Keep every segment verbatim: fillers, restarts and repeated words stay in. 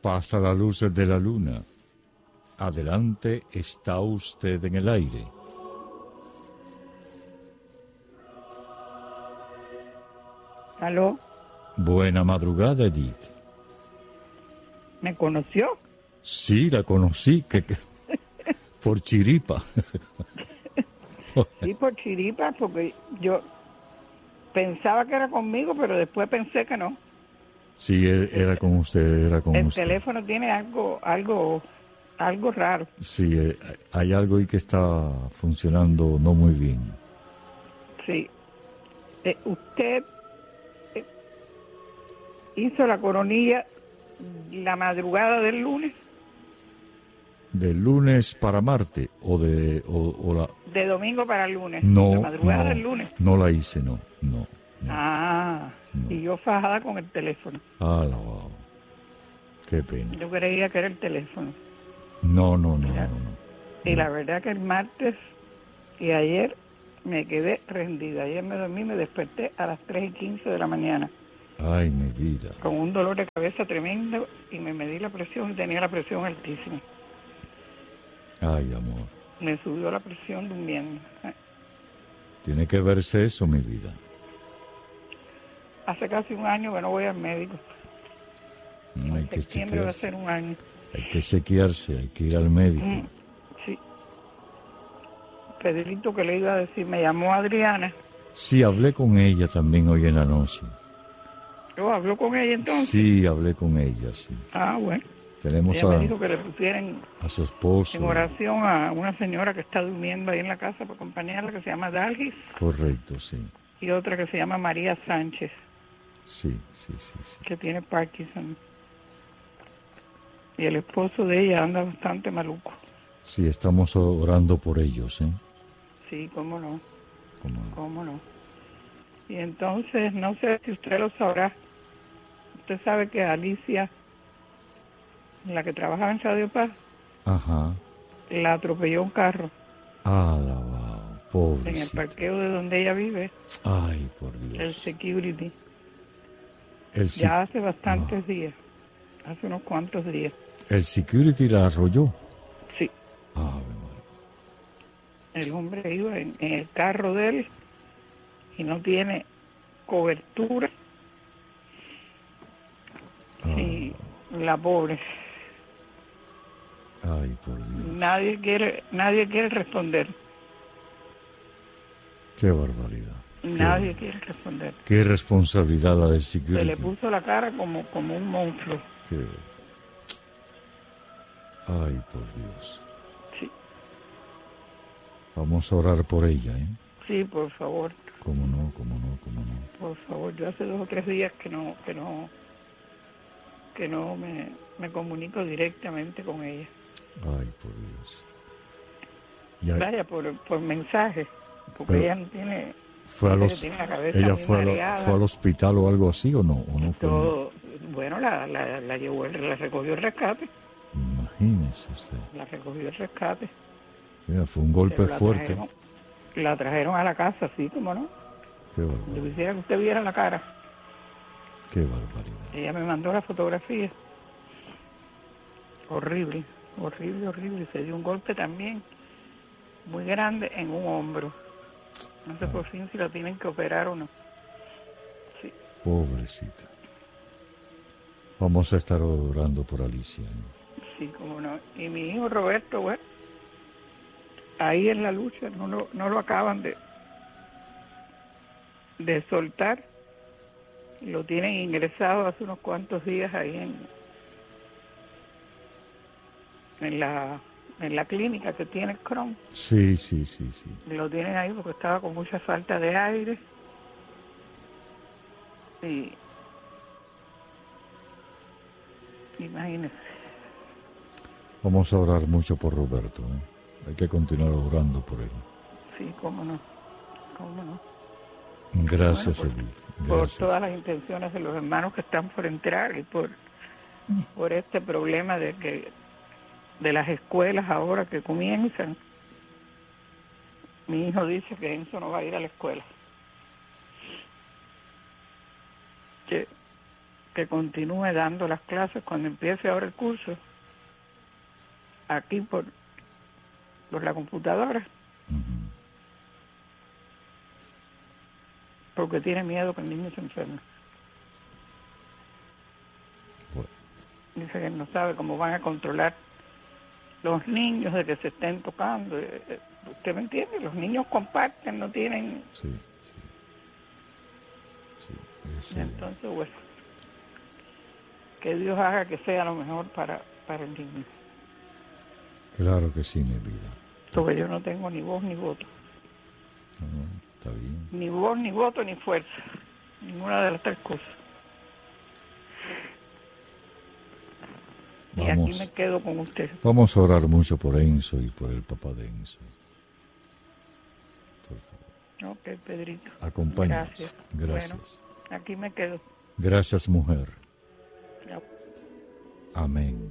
pasa las luces de la luna. Adelante, está usted en el aire. ¿Aló? Buena madrugada, Edith. ¿Me conoció? Sí, la conocí, que, que por chiripa. Sí, por chiripa, porque yo pensaba que era conmigo, pero después pensé que no. Sí, era con usted, era con El usted. teléfono tiene algo, algo, algo raro. Sí, eh, hay algo ahí que está funcionando no muy bien. Sí. Eh, usted eh, hizo la coronilla la madrugada del lunes. ¿De lunes para Marte o de o, o la? De domingo para el lunes. No, la madrugada no, del lunes. no la hice, no, no. no ah, no. Y yo fajada con el teléfono. Ah, la wow. Qué pena. Yo creía que era el teléfono. No, no, no, Ya. no, no. Y no. la verdad que el martes y ayer me quedé rendida. Ayer me dormí, me desperté a las tres y quince de la mañana. Ay, mi vida. Con un dolor de cabeza tremendo y me medí la presión y tenía la presión altísima. Ay, amor. Me subió la presión durmiendo. Tiene que verse eso, mi vida. Hace casi un año que no voy al médico. Hay En que septiembre va a chequearse. ser un año. Hay que chequearse, hay que ir al médico. Mm, sí. Pedrito, que le iba a decir, me llamó Adriana. Sí, hablé con ella también hoy en la noche. ¿Yo habló con ella entonces? Sí, hablé con ella, sí. Ah, bueno. Tenemos Ella a, me dijo que le pusieran a su esposo. en oración a una señora que está durmiendo ahí en la casa para acompañarla, que se llama Dalgis, Correcto, sí. y otra que se llama María Sánchez, Sí, sí, sí, sí. que tiene Parkinson. Y el esposo de ella anda bastante maluco. Sí, estamos orando por ellos, ¿eh? Sí, cómo no, ¿Cómo no? cómo no. Y entonces, no sé si usted lo sabrá, usted sabe que Alicia, la que trabajaba en Radio Paz, Ajá. la atropelló un carro Ah, la wow. en el Pobrecita. parqueo de donde ella vive, Ay, por el Dios. security. El, se- Ya hace bastantes días, hace unos cuantos días. el security la arrolló. Sí, Ah, el hombre iba en, en el carro de él y no tiene cobertura. ah, Y la pobre, ay, por Dios. nadie quiere, nadie quiere responder. Qué barbaridad. Qué Nadie bar- quiere responder. Qué responsabilidad la del Se security. le puso la cara como, como un monstruo. Qué- Ay, por Dios. Sí, Vamos a orar por ella, ¿eh? sí, por favor, Cómo no, cómo no, cómo no. por favor. Yo hace dos o tres días que no, que no, que no me, me comunico directamente con ella. Ay, por Dios. Y ahí- Vaya, por, por mensaje, porque Pero- ella no tiene, fue a dice que los, tiene la cabeza ella muy fue, a lo- mareada. fue al hospital o algo así o no, o no fue. Todo, bueno, la, la, la llevó, el- la recogió el rescate, Imagínese usted. la recogió el rescate. Mira, fue un golpe Pero la fuerte. trajeron, la trajeron a la casa, sí, como no. Qué Yo barbaridad. quisiera que usted viera la cara. Qué barbaridad. Ella me mandó la fotografía. Horrible, horrible, horrible. Se dio un golpe también muy grande en un hombro. No sé por fin si la tienen que operar o no. Sí, Pobrecita. Vamos a estar orando por Alicia, ¿eh? sí, como no. Y mi hijo Roberto, bueno, ahí en la lucha, no lo, no lo acaban de, de soltar. Lo tienen ingresado hace unos cuantos días ahí en, en la en la clínica que tiene Crohn. Sí, sí, sí, sí. Lo tienen ahí porque estaba con mucha falta de aire. Y imagínese. Vamos a orar mucho por Roberto, ¿eh? Hay que continuar orando por él. Sí, cómo no, cómo no. Gracias, Bueno, por- Edith. Por Gracias. todas las intenciones de los hermanos que están por entrar y por, por este problema de que de las escuelas ahora que comienzan. Mi hijo dice que Enzo no va a ir a la escuela. Que, que continúe dando las clases cuando empiece ahora el curso, aquí por, por la computadora, Uh-huh. porque tiene miedo que el niño se enferme. Bueno, Dice que no sabe cómo van a controlar los niños de que se estén tocando. Eh, eh, ¿Usted me entiende? Los niños comparten, no tienen... sí, sí. Sí, ese- Entonces, bueno, que Dios haga que sea lo mejor para, para el niño. claro que sí, mi vida. Porque yo no tengo ni voz ni voto. No, no, está bien. Ni voz, ni voto, ni fuerza. Ninguna de las tres cosas. Y aquí Vamos, me quedo con usted. vamos a orar mucho por Enzo y por el papá de Enzo. Por favor, Ok, Pedrito. acompáñanos. Gracias. Gracias. Bueno, aquí me quedo. Gracias, mujer. Ya. Amén.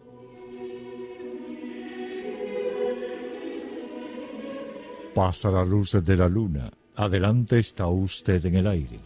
Pasa la luz de la luna. Adelante, está usted en el aire.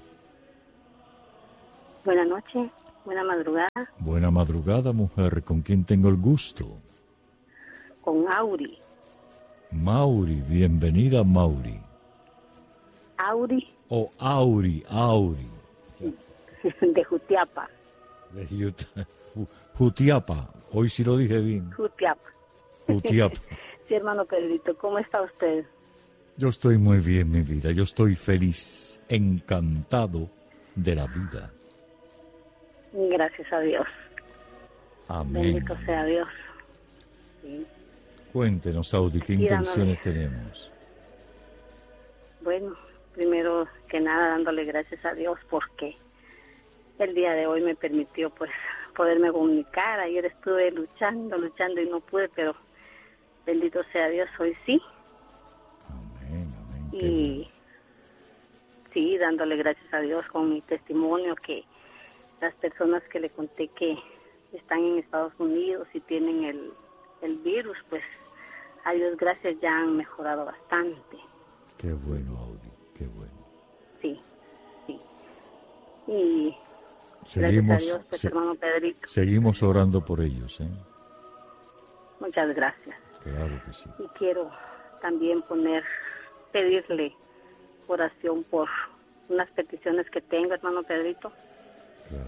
Buenas noches, buena madrugada, Buena madrugada, mujer. ¿Con quién tengo el gusto? con Auri. Mauri, bienvenida, Mauri. Auri O Auri, Auri. de Jutiapa. De Juta- Ju- Jutiapa. Hoy sí lo dije bien. Jutiapa. Jutiapa. Sí, hermano Pedrito, ¿cómo está usted? Yo estoy muy bien, mi vida. Yo estoy feliz, encantado de la vida. Gracias a Dios. Amén. Bendito sea Dios. Sí. Cuéntenos, Audi, ¿qué Aquí intenciones tenemos? Bueno, primero que nada dándole gracias a Dios porque el día de hoy me permitió pues poderme comunicar. Ayer estuve luchando, luchando y no pude, pero bendito sea Dios, hoy sí. Amén, amén. qué Y bueno. sí, dándole gracias a Dios con mi testimonio, que las personas que le conté que están en Estados Unidos y tienen el, el virus, pues a Dios gracias ya han mejorado bastante. Qué bueno, Audi, qué bueno. Sí, sí. Y Seguimos, gracias a Dios, pues se- hermano Pedrito, seguimos orando por ellos, ¿eh? muchas gracias. Claro que sí. Y quiero también poner, pedirle oración por unas peticiones que tengo, hermano Pedrito. Claro.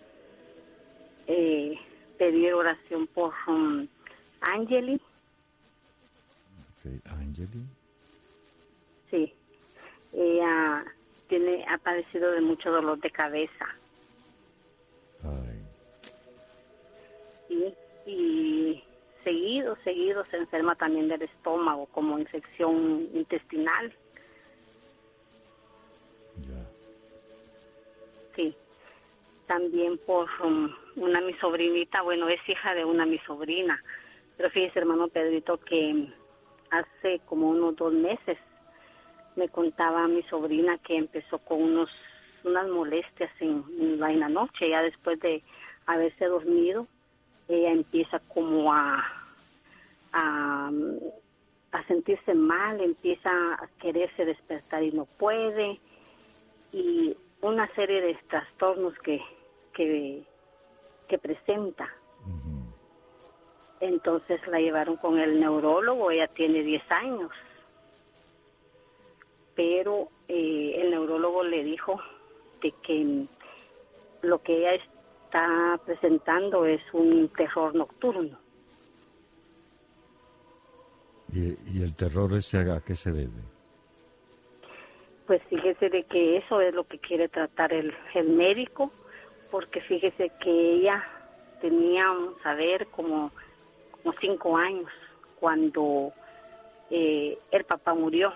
Eh, pedir oración por um, Angeli, Ok, Angeli. sí, ella tiene, ha padecido de mucho dolor de cabeza, Ay, ¿sí? Y seguido, seguido se enferma también del estómago, como infección intestinal, ya. sí. También por um, una mi sobrinita, bueno, es hija de una mi sobrina, pero fíjese, hermano Pedrito, que hace como unos dos meses me contaba mi sobrina que empezó con unos unas molestias en, en, la, en la noche, ya después de haberse dormido, ella empieza como a, a, a sentirse mal, empieza a quererse despertar y no puede, y una serie de trastornos que, que, que presenta. Ujú. Entonces la llevaron con el neurólogo, ella tiene diez años, pero eh, el neurólogo le dijo de que lo que ella está presentando es un terror nocturno. ¿Y, y el terror ese a qué se debe? Pues fíjese de que eso es lo que quiere tratar el, el médico, porque fíjese que ella tenía, vamos a ver, como, como cinco años cuando eh, el papá murió.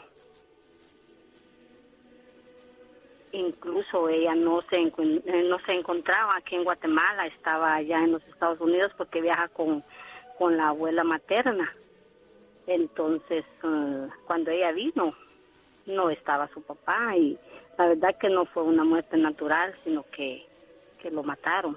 Incluso ella no se encu- no se encontraba aquí en Guatemala, estaba allá en los Estados Unidos porque viaja con, con la abuela materna. Entonces, uh, cuando ella vino, no estaba su papá y la verdad que no fue una muerte natural, sino que, que lo mataron.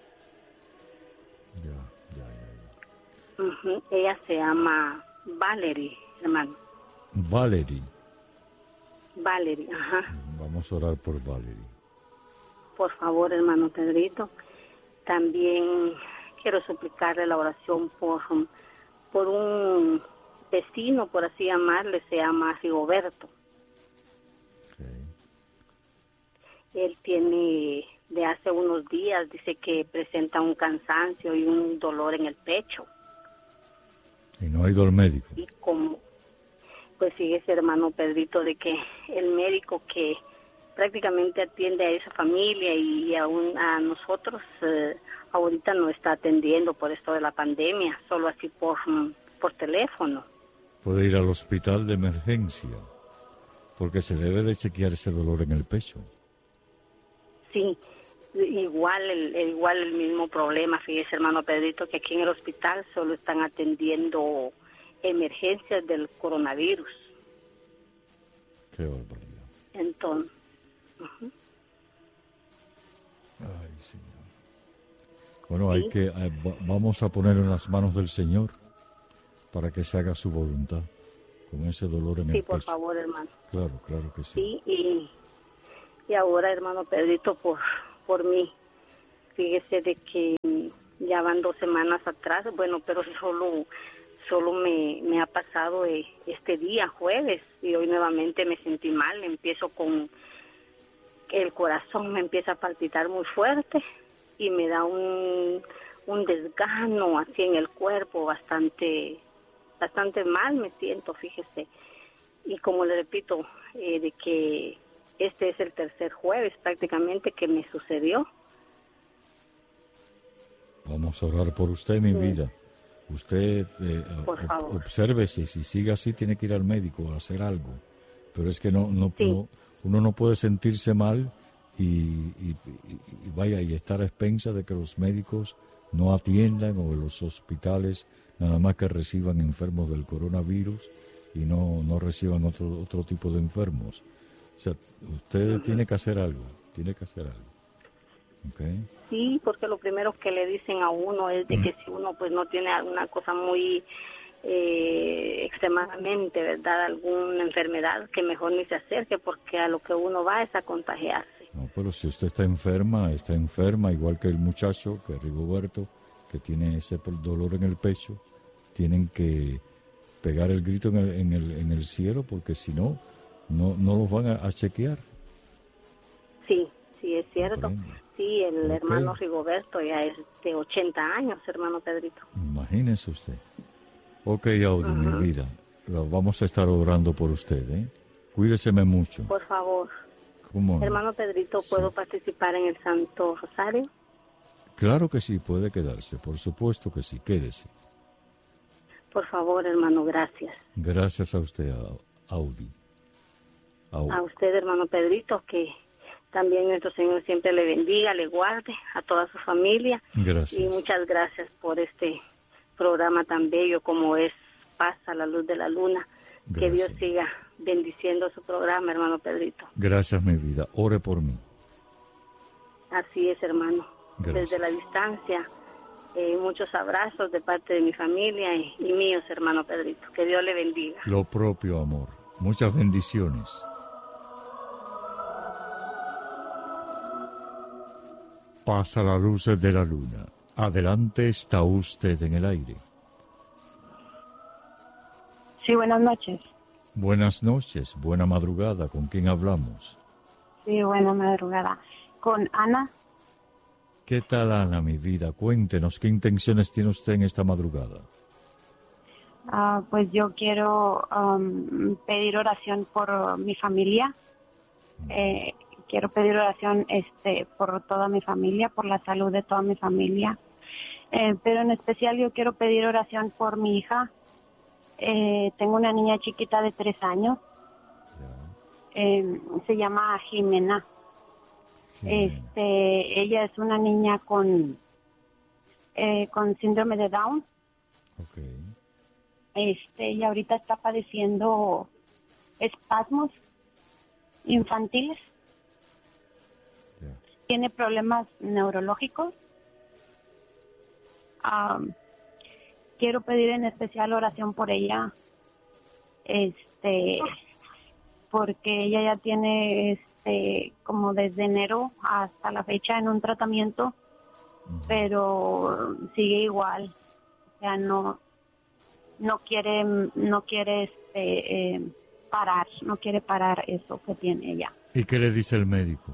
Ya, ya, ya, ya. Uh-huh. Ella se llama Valerie, hermano. Valerie. Valerie, ajá. Vamos a orar por Valerie. por favor, hermano Pedrito. También quiero suplicarle la oración por, por un vecino, por así llamarle, se llama Rigoberto. Okay. Él tiene, de hace unos días, dice que presenta un cansancio y un dolor en el pecho. ¿Y no ha ido al médico? Y como, pues fíjese, hermano Pedrito, de que el médico que prácticamente atiende a esa familia y aún a nosotros, eh, ahorita no está atendiendo por esto de la pandemia, solo así por, por teléfono. Puede ir al hospital de emergencia, porque se debe de chequear ese dolor en el pecho. Sí, igual el, igual el mismo problema, fíjese, hermano Pedrito, que aquí en el hospital solo están atendiendo emergencias del coronavirus. Qué barbaridad. Entonces, uh-huh. Ay, Señor. Bueno, hay que, eh, vamos a poner en las manos del Señor para que se haga su voluntad con ese dolor en sí, el pecho. Sí, por favor, hermano. Claro, claro que sí. Sí, y, y ahora, hermano Pedrito, por, por mí, fíjese de que ya van dos semanas atrás, bueno, pero solo, solo me, me ha pasado eh, este día, jueves, y hoy nuevamente me sentí mal, empiezo con, el corazón me empieza a palpitar muy fuerte y me da un, un desgano así en el cuerpo, bastante, bastante mal me siento, fíjese. Y como le repito, eh, de que este es el tercer jueves prácticamente que me sucedió. Vamos a orar por usted, mi sí. vida. Usted eh, ob- obsérvese, si sigue así tiene que ir al médico a hacer algo. Pero es que no, no, sí. no uno no puede sentirse mal y, y, y, y vaya y estar a expensas de que los médicos no atiendan o los hospitales nada más que reciban enfermos del coronavirus y no, no reciban otro, otro tipo de enfermos. O sea, usted uh-huh. tiene que hacer algo, tiene que hacer algo. Okay. Sí, porque lo primero que le dicen a uno es de que si uno pues no tiene alguna cosa muy eh, extremadamente, ¿verdad? Alguna enfermedad, que mejor ni se acerque porque a lo que uno va es a contagiarse. No, pero si usted está enferma, está enferma, igual que el muchacho, que Rigoberto, que tiene ese dolor en el pecho, tienen que pegar el grito en el, en el, en el cielo porque si no, no, no los van a, a chequear. Sí, sí, es cierto. Comprende. Sí, el Okay. hermano Rigoberto ya es de ochenta años, hermano Pedrito. Imagínese usted. Ok, Audi, uh-huh. mi vida, vamos a estar orando por usted, ¿eh? Cuídeseme mucho. Por favor. ¿Cómo no? Hermano Pedrito, ¿puedo sí. participar en el Santo Rosario? Claro que sí, puede quedarse, por supuesto que sí, quédese. Por favor, hermano, gracias. Gracias a usted, Audi. Audi. A usted, hermano Pedrito, que también nuestro Señor siempre le bendiga, le guarde a toda su familia. Gracias. Y muchas gracias por este programa tan bello como es Paz a la Luz de la Luna. Gracias. Que Dios siga bendiciendo su programa, hermano Pedrito. Gracias, mi vida. Ore por mí. Así es, hermano. Gracias. Desde la distancia, eh, muchos abrazos de parte de mi familia y, y míos, hermano Pedrito. Que Dios le bendiga. Lo propio, amor. Muchas bendiciones. Pasa la luz de la luna. Adelante, está usted en el aire. Sí, buenas noches. Buenas noches, buena madrugada. ¿Con quién hablamos? Sí, buena madrugada. Con Ana. ¿Qué tal, Ana, mi vida? Cuéntenos, ¿qué intenciones tiene usted en esta madrugada? Uh, pues yo quiero um, pedir oración por mi familia. Mm. Eh, Quiero pedir oración este, por toda mi familia, por la salud de toda mi familia. Eh, pero en especial yo quiero pedir oración por mi hija. Eh, tengo una niña chiquita de tres años. Eh, se llama Jimena. Jimena. Este, ella es una niña con, eh, con síndrome de Down. Okay. Este, y ahorita está padeciendo espasmos infantiles. Tiene problemas neurológicos. Um, quiero pedir en especial oración por ella, este, porque ella ya tiene este, como desde enero hasta la fecha en un tratamiento, uh-huh. pero sigue igual, o sea, no, no quiere, no quiere este, eh, parar, no quiere parar eso que tiene ella. ¿Y qué le dice el médico?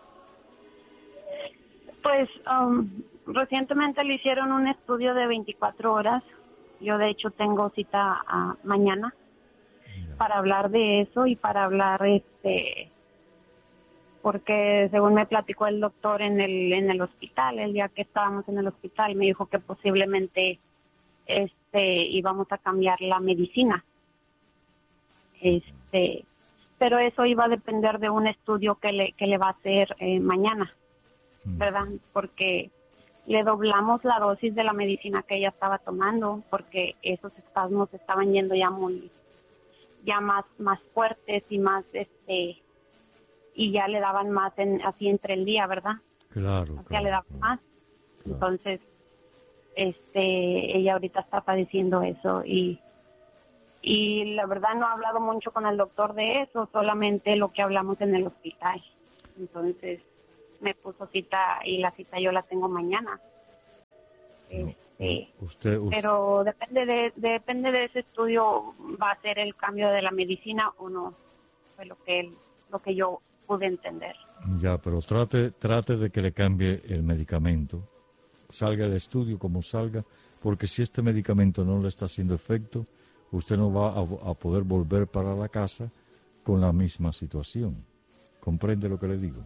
Pues um, recientemente le hicieron un estudio de veinticuatro horas. Yo de hecho tengo cita uh, mañana Mira. para hablar de eso y para hablar, este, porque según me platicó el doctor en el en el hospital, el día que estábamos en el hospital, me dijo que posiblemente este íbamos a cambiar la medicina. Este, pero eso iba a depender de un estudio que le que le va a hacer eh, mañana. ¿Verdad? Porque le doblamos la dosis de la medicina que ella estaba tomando, porque esos espasmos estaban yendo ya muy, ya más, más fuertes y más, este, y ya le daban más en, así entre el día, ¿verdad? Claro. O sea, claro, le daban claro, más. Claro. Entonces, este, ella ahorita está padeciendo eso y, y la verdad no he hablado mucho con el doctor de eso, solamente lo que hablamos en el hospital. Entonces, me puso cita y la cita yo la tengo mañana. Este, usted, usted, pero depende de, de depende de ese estudio va a ser el cambio de la medicina o no, fue lo que él, lo que yo pude entender. Ya, pero trate trate de que le cambie el medicamento, salga el estudio como salga, porque si este medicamento no le está haciendo efecto, usted no va a, a poder volver para la casa con la misma situación. ¿Comprende lo que le digo?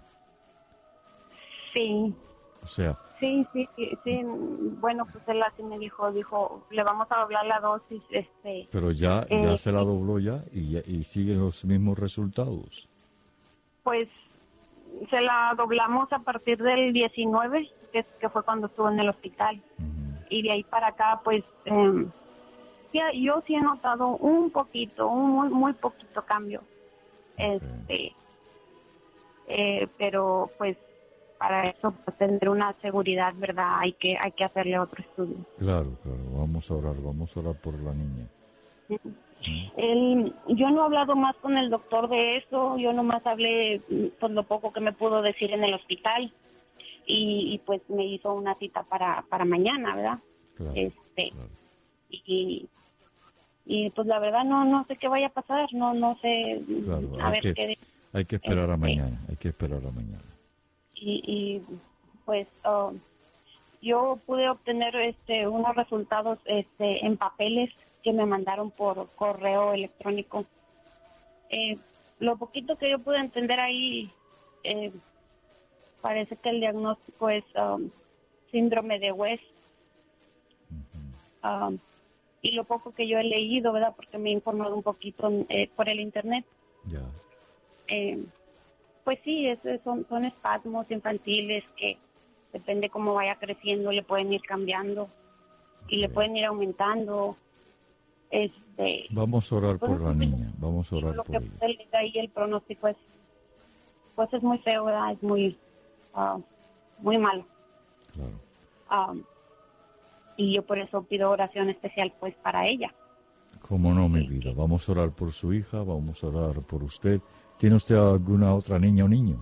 Sí. O sea. Sí, sí, sí, sí. Bueno, pues él así me dijo, dijo, le vamos a doblar la dosis, este. Pero ya, eh, ya se la dobló ya y, y siguen los mismos resultados. Pues se la doblamos a partir del diecinueve, que, que fue cuando estuvo en el hospital. Uh-huh. Y de ahí para acá, pues, eh, sí, yo sí he notado un poquito, un muy, muy poquito cambio. Okay. Este, eh, pero pues para eso, para tener una seguridad, ¿verdad? Hay que hay que hacerle otro estudio. Claro, claro. Vamos a orar, vamos a orar por la niña. Sí. El, yo no he hablado más con el doctor de eso, yo nomás hablé por lo poco que me pudo decir en el hospital y, y pues me hizo una cita para, para mañana, ¿verdad? Claro, este claro. Y, y pues la verdad no no sé qué vaya a pasar, no no sé. Claro, a hay, ver que, qué, hay que esperar este, a mañana, hay que esperar a mañana. Y, y pues uh, yo pude obtener este unos resultados este en papeles que me mandaron por correo electrónico. Eh, lo poquito que yo pude entender ahí, eh, parece que el diagnóstico es um, síndrome de West. Uh-huh. Um, y lo poco que yo he leído, ¿verdad? Porque me he informado un poquito eh, por el internet. Ya. Eh, pues sí, es, son, son espasmos infantiles que depende cómo vaya creciendo, le pueden ir cambiando okay. y le pueden ir aumentando. Este, vamos a orar por la niña, vamos a orar lo por que ella. Ahí el pronóstico es, pues es muy feo, ¿verdad? Es muy, uh, muy malo. Claro. Um, y yo por eso pido oración especial, pues, para ella. Cómo no, mi vida. Vamos a orar por su hija, vamos a orar por usted. ¿Tiene usted alguna otra niña o niño?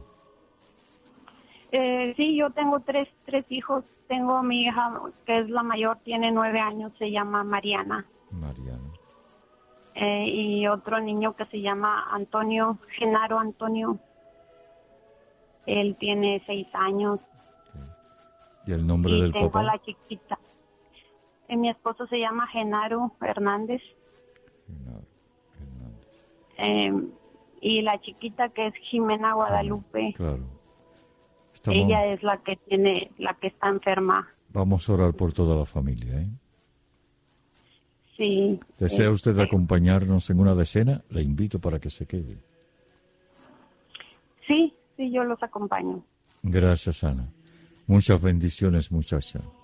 Eh, sí, yo tengo tres, tres hijos. Tengo a mi hija, que es la mayor, tiene nueve años, se llama Mariana. Mariana. Eh, y otro niño que se llama Antonio, Genaro Antonio. Él tiene seis años. Okay. ¿Y el nombre y del tengo papá? A la chiquita. Eh, mi esposo se llama Genaro Hernández. Genaro Hernández. Eh, y la chiquita que es Jimena Guadalupe. Claro. Estamos... Ella es la que tiene, la que está enferma. Vamos a orar por toda la familia, ¿eh? Sí. ¿Desea usted este... acompañarnos en una decena? Le invito para que se quede. Sí, sí, yo los acompaño. Gracias, Ana. Muchas bendiciones, muchacha.